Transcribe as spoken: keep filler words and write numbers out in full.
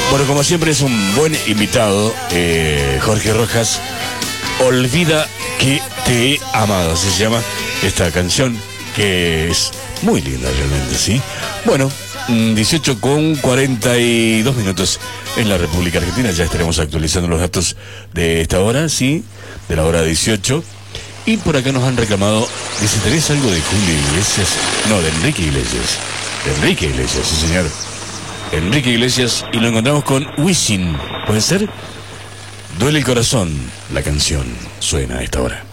Bueno, como siempre es un buen invitado, eh, Jorge Rojas. Olvida que te he amado, así se llama esta canción, que es muy linda realmente, ¿sí? Bueno, dieciocho con cuarenta y dos minutos en la República Argentina. Ya estaremos actualizando los datos de esta hora, ¿sí? De la hora dieciocho. Y por acá nos han reclamado, dice, ¿tenés algo de Julio Iglesias? No, de Enrique Iglesias. De Enrique Iglesias, sí señor. Enrique Iglesias, y lo encontramos con Wisin. ¿Puede ser? Duele el corazón. La canción suena a esta hora.